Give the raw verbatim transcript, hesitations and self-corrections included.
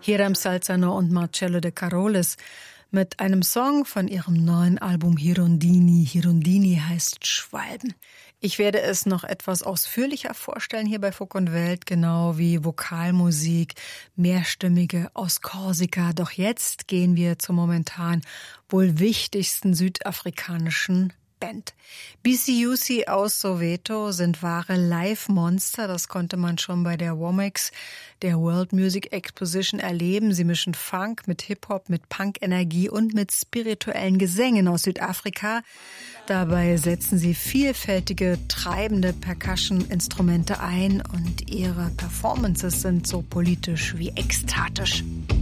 Hiram Salzano und Marcello De Carolis mit einem Song von ihrem neuen Album Hirondini. Hirondini heißt Schwalben. Ich werde es noch etwas ausführlicher vorstellen hier bei Funk und Welt, genau wie Vokalmusik, mehrstimmige aus Korsika. Doch jetzt gehen wir zur momentan wohl wichtigsten südafrikanischen Band. B C U C aus Soweto sind wahre Live-Monster. Das konnte man schon bei der Womex, der World Music Exposition, erleben. Sie mischen Funk mit Hip-Hop, mit Punk-Energie und mit spirituellen Gesängen aus Südafrika. Dabei setzen sie vielfältige, treibende Percussion-Instrumente ein und ihre Performances sind so politisch wie ekstatisch.